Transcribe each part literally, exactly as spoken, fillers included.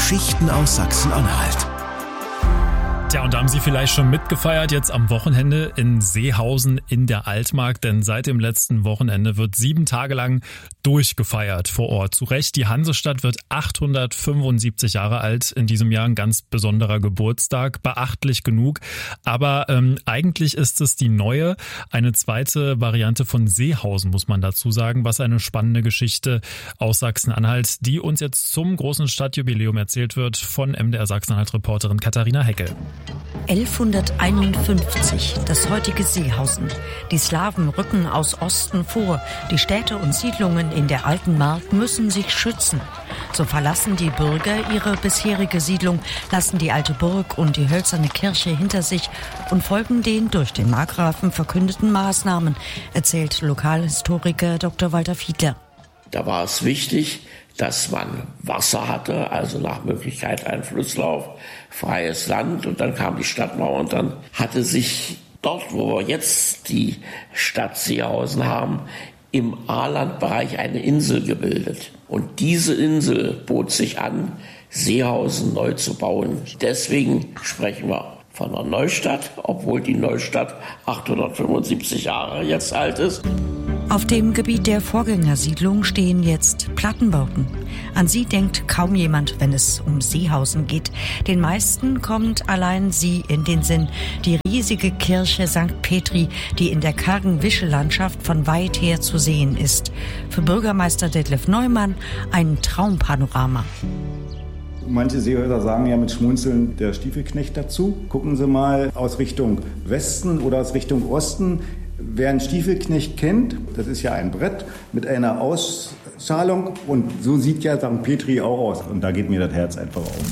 Geschichten aus Sachsen-Anhalt. Tja, und da haben Sie vielleicht schon mitgefeiert, jetzt am Wochenende in Seehausen in der Altmark, denn seit dem letzten Wochenende wird sieben Tage lang durchgefeiert vor Ort. Zu Recht, die Hansestadt wird achthundertfünfundsiebzig Jahre alt, in diesem Jahr ein ganz besonderer Geburtstag, beachtlich genug, aber ähm, eigentlich ist es die neue, eine zweite Variante von Seehausen, muss man dazu sagen, was eine spannende Geschichte aus Sachsen-Anhalt, die uns jetzt zum großen Stadtjubiläum erzählt wird von M D R Sachsen-Anhalt-Reporterin Katharina Heckel. elfhunderteinundfünfzig, das heutige Seehausen. Die Slawen rücken aus Osten vor. Die Städte und Siedlungen in der alten Mark müssen sich schützen. So verlassen die Bürger ihre bisherige Siedlung, lassen die alte Burg und die hölzerne Kirche hinter sich und folgen den durch den Markgrafen verkündeten Maßnahmen, erzählt Lokalhistoriker Doktor Walter Fiedler. Da war es wichtig, dass man Wasser hatte, also nach Möglichkeit ein Flusslauf, freies Land, und dann kam die Stadtmauer und dann hatte sich dort, wo wir jetzt die Stadt Seehausen haben, im Aalandbereich eine Insel gebildet. Und diese Insel bot sich an, Seehausen neu zu bauen. Deswegen sprechen wir von einer Neustadt, obwohl die Neustadt achthundertfünfundsiebzig Jahre jetzt alt ist. Auf dem Gebiet der Vorgängersiedlung stehen jetzt Plattenbauten. An sie denkt kaum jemand, wenn es um Seehausen geht. Den meisten kommt allein sie in den Sinn. Die riesige Kirche Sankt Petri, die in der kargen Wischelandschaft von weit her zu sehen ist. Für Bürgermeister Detlef Neumann ein Traumpanorama. Manche Seehäuser sagen ja mit Schmunzeln der Stiefelknecht dazu. Gucken Sie mal aus Richtung Westen oder aus Richtung Osten. Wer einen Stiefelknecht kennt, das ist ja ein Brett mit einer Ausschalung, und so sieht ja Sankt Petri auch aus. Und da geht mir das Herz einfach auf.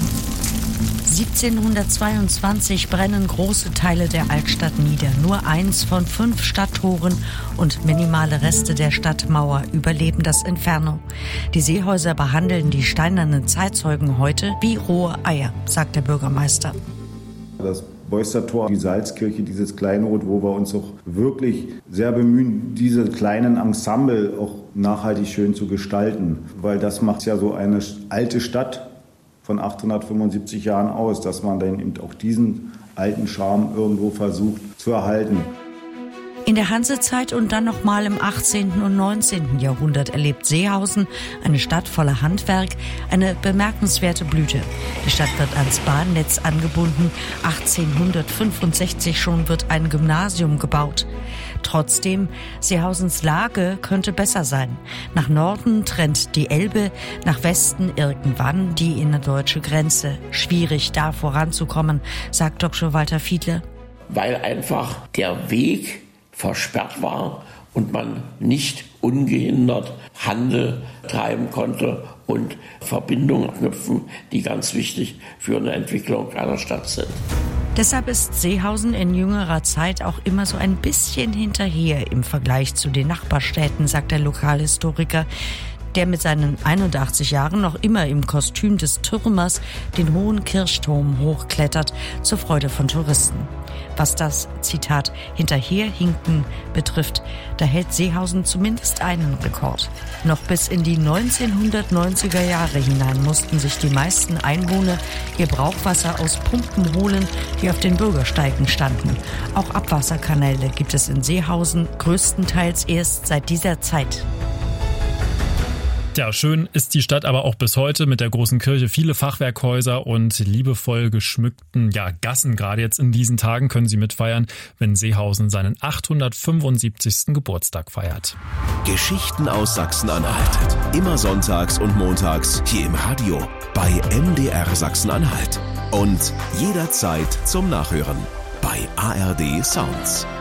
siebzehnhundertzweiundzwanzig brennen große Teile der Altstadt nieder. Nur eins von fünf Stadttoren und minimale Reste der Stadtmauer überleben das Inferno. Die Seehäuser behandeln die steinernen Zeitzeugen heute wie rohe Eier, sagt der Bürgermeister. Das Beustertor, die Salzkirche, dieses Kleinod, wo wir uns auch wirklich sehr bemühen, diese kleinen Ensemble auch nachhaltig schön zu gestalten. Weil das macht ja so eine alte Stadt von achthundertfünfundsiebzig Jahren aus, dass man dann eben auch diesen alten Charme irgendwo versucht zu erhalten. In der Hansezeit und dann nochmal im achtzehnten und neunzehnten Jahrhundert erlebt Seehausen, eine Stadt voller Handwerk, eine bemerkenswerte Blüte. Die Stadt wird ans Bahnnetz angebunden. achtzehnhundertfünfundsechzig schon wird ein Gymnasium gebaut. Trotzdem, Seehausens Lage könnte besser sein. Nach Norden trennt die Elbe, nach Westen irgendwann die innerdeutsche Grenze. Schwierig, da voranzukommen, sagt Doktor Walter Fiedler. Weil einfach der Weg versperrt war und man nicht ungehindert Handel treiben konnte und Verbindungen knüpfen, die ganz wichtig für eine Entwicklung einer Stadt sind. Deshalb ist Seehausen in jüngerer Zeit auch immer so ein bisschen hinterher im Vergleich zu den Nachbarstädten, sagt der Lokalhistoriker, der mit seinen einundachtzig Jahren noch immer im Kostüm des Türmers den hohen Kirchturm hochklettert, zur Freude von Touristen. Was das, Zitat, Hinterherhinken betrifft, da hält Seehausen zumindest einen Rekord. Noch bis in die neunzehnhundertneunziger Jahre hinein mussten sich die meisten Einwohner ihr Brauchwasser aus Pumpen holen, die auf den Bürgersteigen standen. Auch Abwasserkanäle gibt es in Seehausen größtenteils erst seit dieser Zeit. Ja, schön ist die Stadt aber auch bis heute mit der großen Kirche, viele Fachwerkhäuser und liebevoll geschmückten ja, Gassen. Gerade jetzt in diesen Tagen können Sie mitfeiern, wenn Seehausen seinen achthundertfünfundsiebzigsten Geburtstag feiert. Geschichten aus Sachsen-Anhalt. Immer sonntags und montags hier im Radio bei M D R Sachsen-Anhalt. Und jederzeit zum Nachhören bei A R D Sounds.